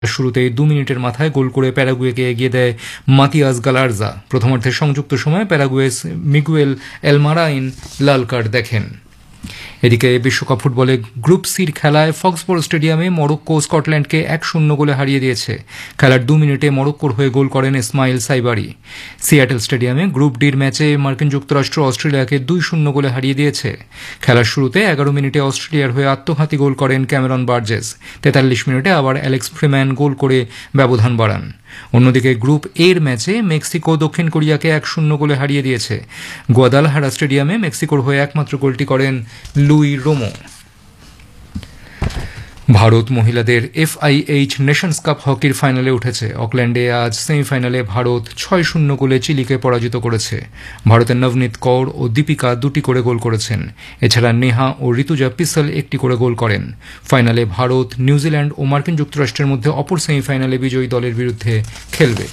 শুরুতেই 2 মিনিটের মাথায় গোল করে প্যারাগুয়েকে এগিয়ে দেয় মাতিয়াস গালার্জা। প্রথমার্ধের সংযুক্ত সময়ে প্যারাগুয়ের মিগুয়েল এলমারাইন লাল কার্ড দেখেন। এদিকে বিশ্বকাপ ফুটবলে গ্রুপ সির খেলায় ফক্সবরো স্টেডিয়ামে মরক্কো স্কটল্যান্ডকে 1-0 গোলে হারিয়ে দিয়েছে। খেলার 2 মিনিটে মরক্কোর হয়ে গোল করেন ইসমাইল সাইবারি। সিয়াটেল স্টেডিয়ামে গ্রুপ ডির ম্যাচে মার্কিন যুক্তরাষ্ট্র অস্ট্রেলিয়াকে 2-0 গোলে হারিয়ে দিয়েছে। খেলার শুরুতে 11 মিনিটে অস্ট্রেলিয়ার হয়ে আত্মঘাতী গোল করেন ক্যামেরন বার্জেস। 43 মিনিটে আবার অ্যালেক্স ফ্রিম্যান গোল করে ব্যবধান বাড়ান। অন্যদিকে গ্রুপ এর ম্যাচে মেক্সিকো দক্ষিণ কোরিয়াকে 1-0 গোলে হারিয়ে দিয়েছে। গুয়াদালাহারা স্টেডিয়ামে মেক্সিকোর হয়ে একমাত্র গোলটি করেন লুই রোমো। ভারত মহিলাদের FIH নেশনস কাপ হকির ফাইনালে উঠেছে। অকল্যান্ডে আজ সেমিফাইনালে ভারত 6-0 গোলে চিলিকে পরাজিত করেছে। ভারতের নবনীত কৌর ও দীপিকা 2টি করে গোল করেছেন। এছাড়া নেহা ও ঋতুজা পিসল 1টি করে গোল করেন। ফাইনালে ভারত, নিউজিল্যান্ড ও মার্কিন যুক্তরাষ্ট্রের মধ্যে অপর সেমিফাইনালে বিজয়ী দলের বিরুদ্ধে খেলবে।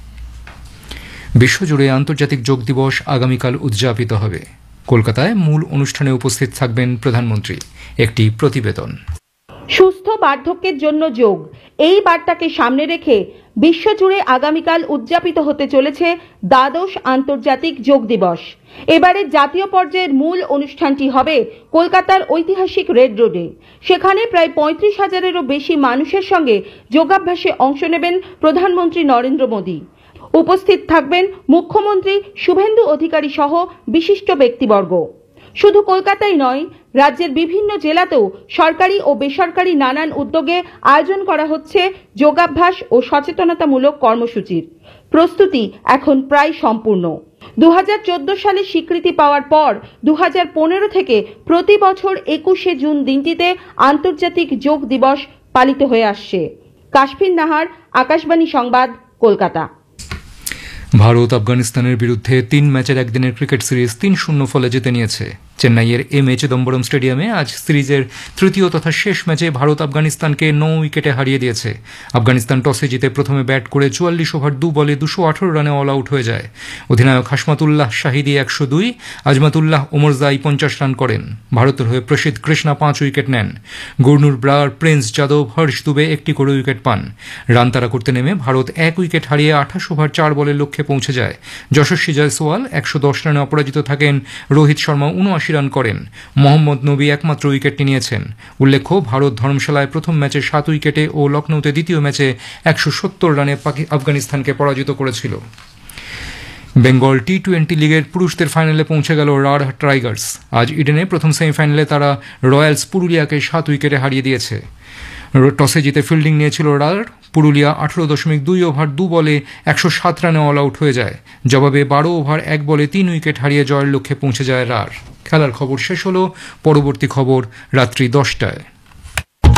বিশ্বজুড়ে আন্তর্জাতিক যোগ দিবস আগামীকাল উদযাপিত হবে। কলকাতায় মূল অনুষ্ঠানে উপস্থিত থাকবেন প্রধানমন্ত্রী। একটি প্রতিবেদন। সুস্থ বার্ধক্যের জন্য যোগ, এই বার্তাকে সামনে রেখে বিশ্বজুড়ে আগামীকাল উদযাপিত হতে চলেছে দ্বাদশ আন্তর্জাতিক যোগ দিবস। এবারের জাতীয় পর্যায়ের মূল অনুষ্ঠানটি হবে কলকাতার ঐতিহাসিক রেড রোডে। সেখানে প্রায় 35,000-এরও বেশি মানুষের সঙ্গে যোগাভ্যাসে অংশ নেবেন প্রধানমন্ত্রী নরেন্দ্র মোদী। উপস্থিত থাকবেন মুখ্যমন্ত্রী শুভেন্দু অধিকারী সহ বিশিষ্ট ব্যক্তিবর্গ। শুধু কলকাতায় নয়, রাজ্যের বিভিন্ন জেলাতেও সরকারি ও বেসরকারি নানান উদ্যোগে আয়োজন করা হচ্ছে যোগাভ্যাস ও সচেতনতামূলক কর্মসূচির। প্রস্তুতি এখন প্রায় সম্পূর্ণ। 2014 সালে স্বীকৃতি পাওয়ার পর 2015 থেকে প্রতি বছর 21শে জুন দিনটিতে আন্তর্জাতিক যোগ দিবস পালিত হয়ে আসছে। কাশফিন নাহার, আকাশবাণী সংবাদ, কলকাতা। ভারত আফগানিস্তানের বিরুদ্ধে 3 ম্যাচের একদিনের ক্রিকেট সিরিজ 3-0 ফলে জিতে নিয়েছে। চেন্নাইয়ের এম এ চিদম্বরম স্টেডিয়ামে আজ সিরিজের তৃতীয় তথা শেষ ম্যাচে ভারত আফগানিস্তানকে 9 উইকেটে হারিয়ে দিয়েছে। আফগানিস্তান টসে জিতে প্রথমে ব্যাট করে 44 ওভার 2 বলে 218 রানে অল আউট হয়ে যায়। অধিনায়ক হাশমাতুল্লাহ শাহিদি 102, আজমাতুল্লাহ ওমরজাই 50 রান করেন। ভারতের হয়ে প্রসিদ্ধ কৃষ্ণা 5 উইকেট নেন। গুরনুর ব্রার, প্রিন্স যাদব, হর্ষ দুবে 1টি করে উইকেট পান। রান তাড়া করতে নেমে ভারত 1 উইকেট হারিয়ে 28 ওভার 4 বলের লক্ষ্যে পৌঁছে যায়। যশস্বী জয়সওয়াল 110 রানে অপরাজিত থাকেন। রোহিত শর্মা 79 রান করেন। মোহাম্মদ নবী একমাত্র উইকেটটি নিয়েছেন। উল্লেখ্য, ভারত ধর্মশালায় প্রথম ম্যাচে 7 উইকেটে ও লখনৌতে দ্বিতীয় ম্যাচে 170 রানে আফগানিস্তানকে পরাজিত করেছিল। বেঙ্গল টি-20 লিগের পুরুষদের ফাইনালে পৌঁছে গেল রাঢ় টাইগার্স। আজ ইডেনে প্রথম সেমিফাইনালে তারা রয়্যালস পুরুলিয়াকে 7 উইকেটে হারিয়ে দিয়েছে। টসে জিতে ফিল্ডিং নিয়েছিল রাঢ়। পুরুলিয়া 18.2 ওভার 2 বলে 107 রানে অল আউট হয়ে যায়। জবাবে 12 ওভার 1 বলে 3 উইকেট হারিয়ে জয়ের লক্ষ্যে পৌঁছে যায় রাঢ়। খেলার খবর শেষ হলো। পরবর্তী খবর রাত্রি 10টায়।